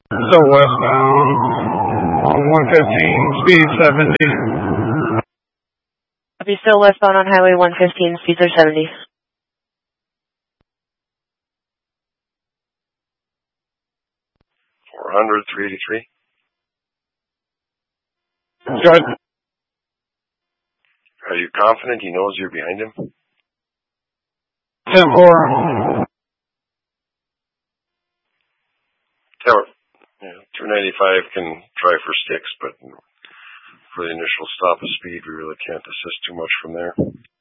So westbound on 115, speed 70. Copy, still westbound on Highway 115, speeds are 70. $400, 383. Good. Are you confident he knows you're behind him? 10-4. Tower. Yeah, 295 can try for sticks, but for the initial stop of speed, we really can't assist too much from there.